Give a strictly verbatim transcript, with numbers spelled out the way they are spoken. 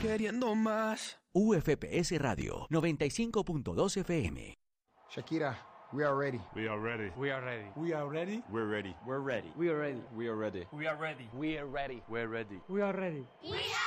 queriendo más. U F P S Radio noventa y cinco punto dos F M. Shakira, we are ready. We are ready. We are ready. We are ready. We're ready. We're ready. We are ready. We are ready. We are ready. We are ready. We're ready. We're ready. We are ready. We are